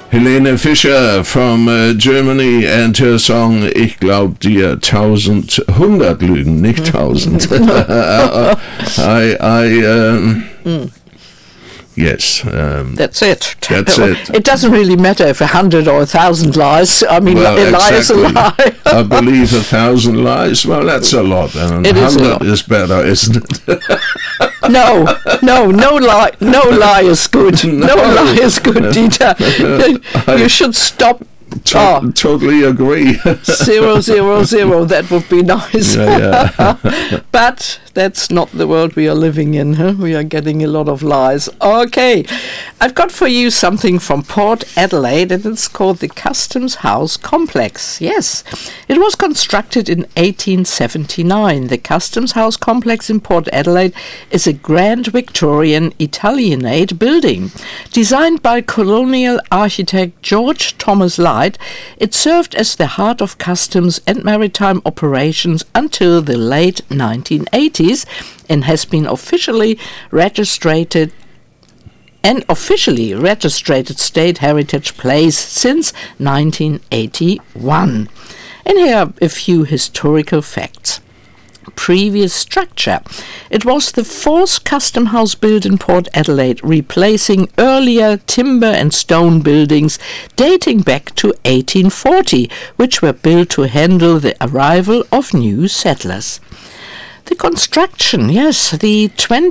Helene Fischer from Germany and her song Ich glaub dir 100 Lügen, nicht 1000. Yes. That's it. That's it. It doesn't really matter if 100 or 1,000 lies. I mean, well, a lie is a lie. I believe 1,000 lies. Well, that's a lot. And it 100 is better, isn't it? No lie. No lie is good. No lie is good, Dieter. You should stop. Totally agree. 000. That would be nice. Yeah. But that's not the world we are living in. Huh? We are getting a lot of lies. Okay, I've got for you something from Port Adelaide, and it's called the Customs House Complex. Yes, it was constructed in 1879. The Customs House Complex in Port Adelaide is a grand Victorian Italianate building. Designed by colonial architect George Thomas Light, it served as the heart of customs and maritime operations until the late 1980s and has been officially registered state heritage place since 1981. And here are a few historical facts. Previous structure. It was the fourth custom house built in Port Adelaide, replacing earlier timber and stone buildings dating back to 1840, which were built to handle the arrival of new settlers. The construction, yes, the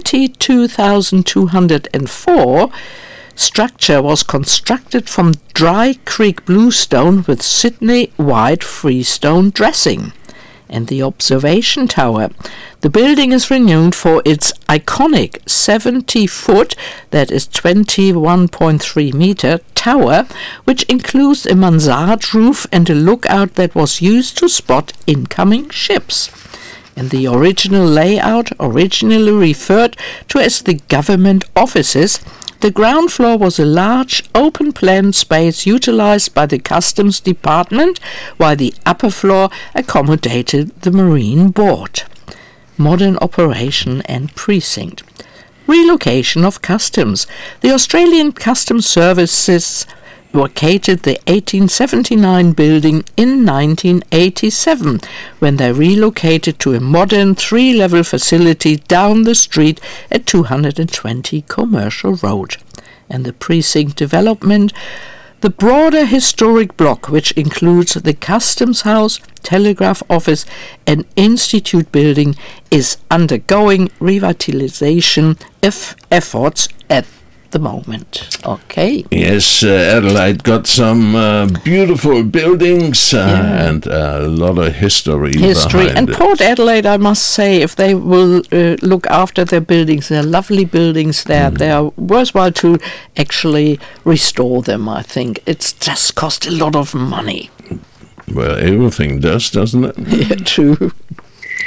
22,204 structure was constructed from Dry Creek bluestone with Sydney white freestone dressing. And the observation tower. The building is renowned for its iconic 70-foot, that is 21.3 meter, tower, which includes a mansard roof and a lookout that was used to spot incoming ships. And the original layout, originally referred to as the government offices, the ground floor was a large, open-plan space utilized by the Customs Department, while the upper floor accommodated the Marine Board. Modern operation and precinct. Relocation of customs. The Australian Customs Services vacated the 1879 building in 1987 when they relocated to a modern 3-level facility down the street at 220 Commercial Road. And the precinct development, the broader historic block, which includes the Customs House, Telegraph Office and Institute building, is undergoing revitalization efforts at the moment. Okay. Yes, Adelaide got some beautiful buildings and a lot of history behind and it. Port Adelaide, I must say, if they will look after their buildings, they're lovely buildings there. They are worthwhile to actually restore them, I think. It's just cost a lot of money. Well, everything does, doesn't it? Yeah, true.